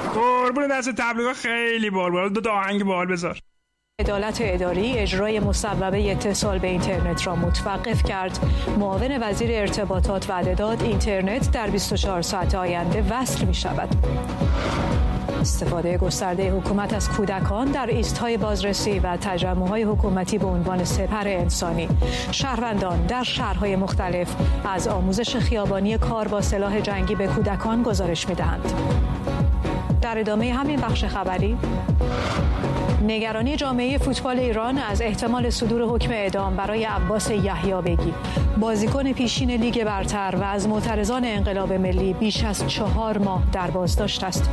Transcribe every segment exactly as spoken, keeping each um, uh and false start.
قربون دست تبلیغات خیلی بال بال. دو تا آهنگ بال بذار. عدالت اداری اجرای مصوبه اتصال به اینترنت را متوقف کرد. معاون وزیر ارتباطات وعده داد اینترنت در بیست و چهار ساعت آینده وصل می شود. استفاده گسترده حکومت از کودکان در ایست‌های بازرسی و تجمع‌های حکومتی به عنوان سپر انسانی. شهروندان در شهرهای مختلف از آموزش خیابانی کار با سلاح جنگی به کودکان گزارش می‌دهند. در ادامه همین بخش خبری، نگرانی جامعه فوتبال ایران از احتمال صدور حکم اعدام برای عباس یحیی‌بگی، بازیکن پیشین لیگ برتر و از معترضان انقلاب ملی بیش از چهار ماه در بازداشت است.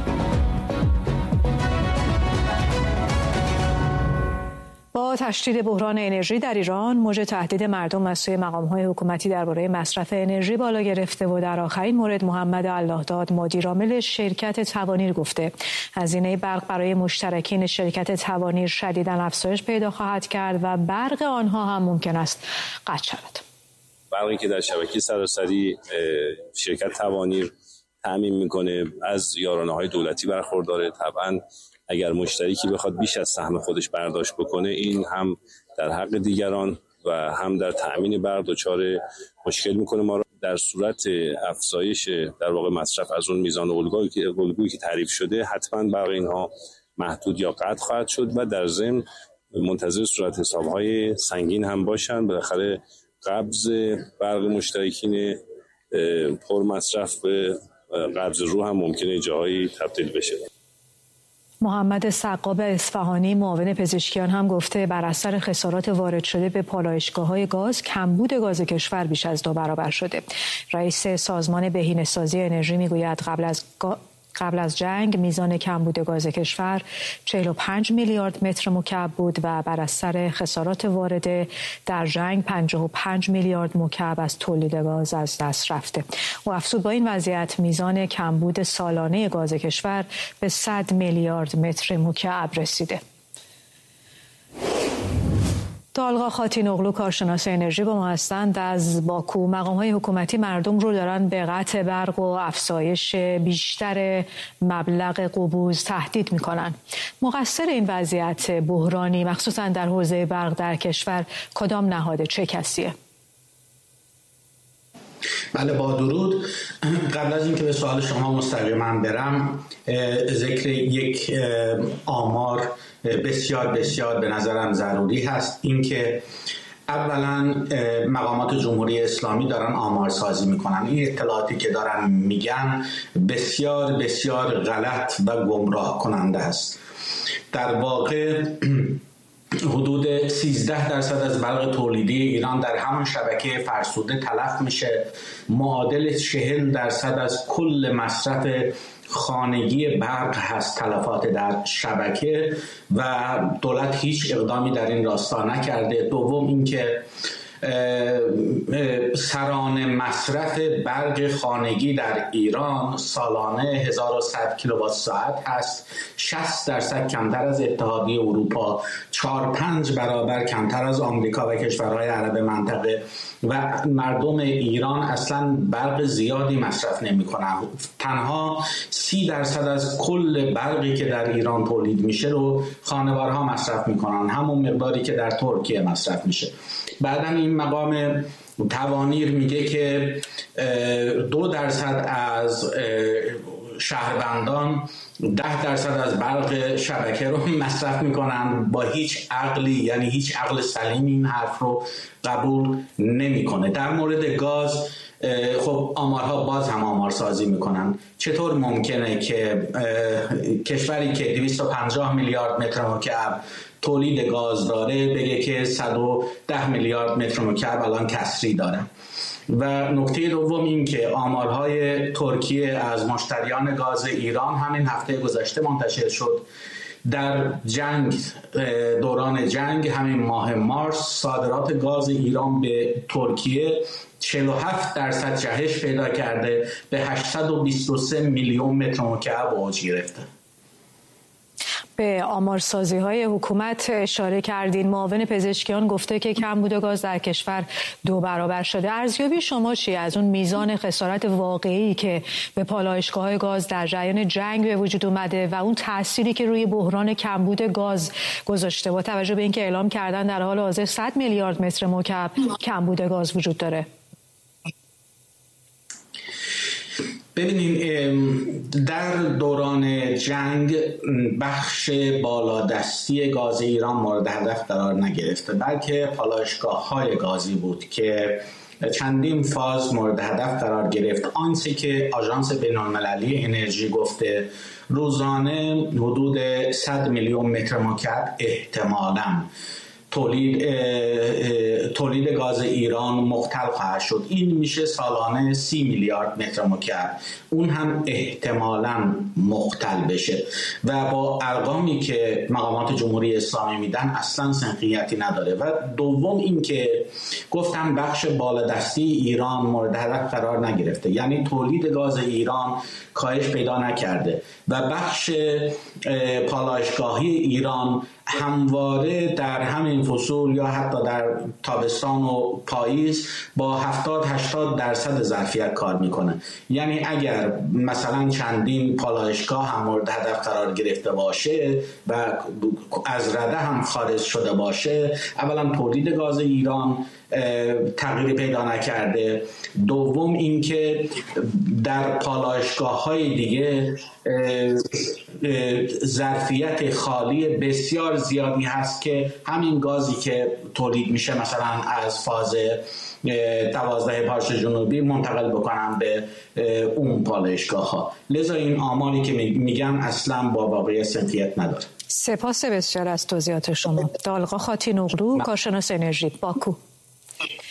با تشدید بحران انرژی در ایران، موج تهدید مردم از سوی مقام‌های حکومتی درباره مصرف انرژی بالا گرفته و در آخرین مورد محمد اللهداد مدیرعامل شرکت توانیر گفته هزینه برق برای مشترکین شرکت توانیر شدیداً افزایش پیدا خواهد کرد و برق آنها هم ممکن است قطع شود. برقی که در شبکه سراسری شرکت توانیر تامین میکنه از یارانه‌های دولتی برخورداره. طبعاً اگر مشترکی بخواد بیش از سهم خودش برداشت بکنه، این هم در حق دیگران و هم در تأمین برق دچار مشکل میکنه ما را. در صورت افزایش در واقع مصرف از اون میزان الگویی که الگویی که تعریف شده، حتما برق اینها محدود یا قطع خواهد شد و در ضمن منتظر صورت حساب‌های سنگین هم باشن. بالاخره قبض برق مشترکین پر مصرف به قبض رو هم ممکنه جاهایی تبدیل بشه. محمد سقاب اصفهانی معاون پزشکیان هم گفته بر اثر خسارات وارد شده به پالایشگاه‌های گاز، کمبود گاز کشور بیش از دو برابر شده. رئیس سازمان بهینه‌سازی انرژی میگوید قبل از گا... قبل از جنگ میزان کمبود گاز کشور چهل و پنج میلیارد متر مکعب بود و بر اثر خسارات وارده در جنگ پنجاه و پنج میلیارد مکعب از تولید گاز از دست رفته. و افزود با این وضعیت میزان کمبود سالانه گاز کشور به صد میلیارد متر مکعب رسیده. طالقا خاتینوغلو کارشناس انرژی با ما هستند از باکو. مقام‌های حکومتی مردم رو دارن به قطع برق و افزایش بیشتر مبلغ قبوز تهدید میکنن. مقصر این وضعیت بحرانی مخصوصا در حوزه برق در کشور کدام نهاد، چه کسیه؟ بله، با درود. قبل از اینکه به سوال شما مستقیما برم، ذکر یک آمار بسیار بسیار به نظرم ضروری هست. اینکه اولا مقامات جمهوری اسلامی دارن آمارسازی میکنن. این اطلاعاتی که دارن میگن بسیار بسیار غلط و گمراه کننده است. در واقع حدود سیزده درصد از برق تولیدی ایران در همون شبکه فرسوده تلف میشه، معادل چهل درصد از کل مصرف خانگی برق هست تلفات در شبکه و دولت هیچ اقدامی در این راستا نکرده. دوم اینکه سرانه مصرف برق خانگی در ایران سالانه هزار و صد کیلووات ساعت هست، شصت درصد کمتر از اتحادیه اروپا، چهار پنج برابر کمتر از آمریکا و کشورهای عرب منطقه و مردم ایران اصلا برق زیادی مصرف نمی کنند. تنها سی درصد از کل برقی که در ایران تولید میشه رو خانوارها مصرف میکنن، همون مقداری که در ترکیه مصرف میشه. بعداً این مقام توانیر میگه که دو درصد از شهروندان ده درصد از برق شبکه رو مصرف میکنن. با هیچ عقلی، یعنی هیچ عقل سلیم این حرف رو قبول نمیکنه. در مورد گاز خب آمارها باز هم آمار سازی میکنن. چطور ممکنه که کشوری که دویست و پنجاه میلیارد متر مکعب تولید گاز داره بگه که صد و ده میلیارد متر مکعب الان کسری داره؟ و نکته دوم این که آمارهای ترکیه از مشتریان گاز ایران همین هفته گذشته منتشر شد. در جنگ، دوران جنگ همین ماه مارس، صادرات گاز ایران به ترکیه چهل و هفت درصد جهش پیدا کرده، به هشتصد و بیست و سه میلیون متر مکعب اوج گرفته. به آمارسازی های حکومت اشاره کردین. معاون پزشکیان گفته که کمبود گاز در کشور دو برابر شده. ارزیابی شما چی از اون میزان خسارت واقعی که به پالایشگاه‌های گاز در جریان جنگ به وجود اومده و اون تأثیری که روی بحران کمبود گاز گذاشته، با توجه به اینکه اعلام کردن در حال حاضر صد میلیارد متر مکعب کمبود گاز وجود داره؟ ببینید، در دوران جنگ بخش بالادستی گاز ایران مورد هدف قرار نگرفته، بلکه پالایشگاه‌های گازی بود که چندین فاز مورد هدف قرار گرفت. آنچه که آژانس بین‌المللی انرژی گفته روزانه حدود صد میلیون متر مکعب احتمالاً تولید تولید گاز ایران مختل خواهد شد. این میشه سالانه سی میلیارد متر مکعب، اون هم احتمالاً مختل بشه و با ارقامی که مقامات جمهوری اسلامی میدن اصلا سنخیتی نداره. و دوم این که گفتم بخش بالادستی ایران مورد هدف قرار نگرفته، یعنی تولید گاز ایران کاهش پیدا نکرده و بخش پالایشگاهی ایران همواره در همین فصول یا حتی در تابستان و پاییز با هفتاد هشتاد درصد ظرفیت کار میکنه. یعنی اگر مثلا چندین پالایشگاه هم مورد هدف قرار گرفته باشه و از رده هم خارج شده باشه، اولا تولید گاز ایران تغییری پیدا نکرده، دوم اینکه در پالایشگاه‌های دیگه ظرفیت خالی بسیار زیادی هست که همین گازی که تولید میشه مثلا از فاز دوازده پارس جنوبی منتقل بکنن به اون پالایشگاه‌ها. لذا این آماری که میگم اصلا با واقعیت سنخیت نداره. سپاس بسیار از توضیحات شما. دالقا خاتین اغلو، کارشناس انرژی، باکو.